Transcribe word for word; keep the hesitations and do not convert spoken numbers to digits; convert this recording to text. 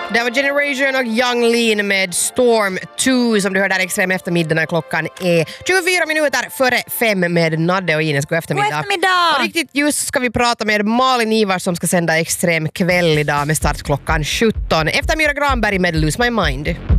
Det var Generation och Young Lean med Storm två som du hör där extrem eftermiddag när klockan är tjugofyra minuter före fem med Nadde och Ines. God eftermiddag. God eftermiddag. Och riktigt just ska vi prata med Malin Ivars som ska sända extrem kväll idag med start klockan sjutton. Efter Myra Granberg med Lose My Mind.